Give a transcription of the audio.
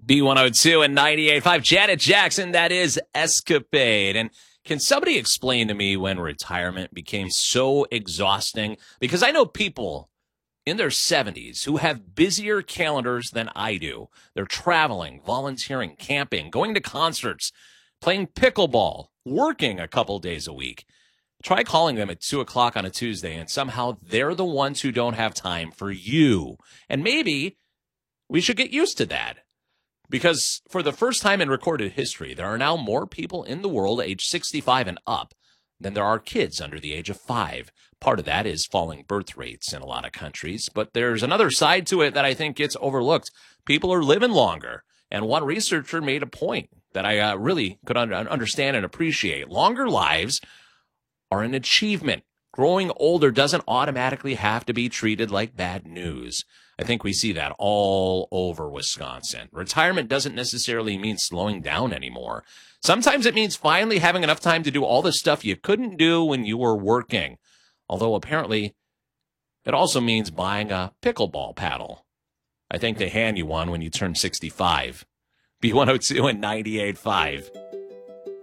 B102 and 98.5. Janet Jackson, that is Escapade. And can somebody explain to me when retirement became so exhausting? Because I know people in their 70s who have busier calendars than I do. They're traveling, volunteering, camping, going to concerts, playing pickleball, working a couple days a week. Try calling them at 2 o'clock on a Tuesday, and somehow they're the ones who don't have time for you. And maybe we should get used to that. Because for the first time in recorded history, there are now more people in the world age 65 and up than there are kids under the age of 5. Part of that is falling birth rates in a lot of countries, but there's another side to it that I think gets overlooked. People are living longer, and one researcher made a point that I really could understand and appreciate. Longer lives are an achievement. Growing older doesn't automatically have to be treated like bad news. I think we see that all over Wisconsin. Retirement doesn't necessarily mean slowing down anymore. Sometimes it means finally having enough time to do all the stuff you couldn't do when you were working. Although apparently it also means buying a pickleball paddle. I think they hand you one when you turn 65. B102 and 98.5.